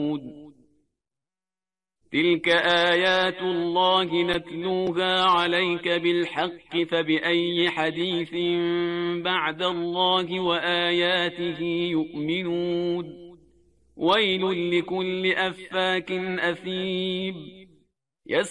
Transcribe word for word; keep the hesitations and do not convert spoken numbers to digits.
تلك آيات الله نتلوها عليك بالحق فبأي حديث بعد الله وآياته يؤمنون ويل لكل أفاك أثيم